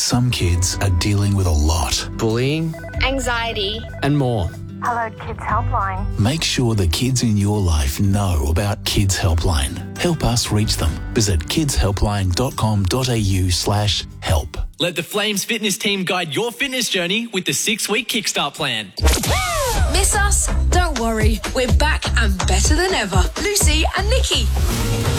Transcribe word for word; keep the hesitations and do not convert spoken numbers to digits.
some kids are dealing with a lot. Bullying, anxiety, and more. Hello Kids Helpline. Make sure the kids in your life know about Kids Helpline. Help us reach them. Visit kidshelpline.com.au slash help. Let the Flames fitness team guide your fitness journey with the six-week Kickstart plan. Miss us? Don't worry. We're back and better than ever. Lucy and Nikki.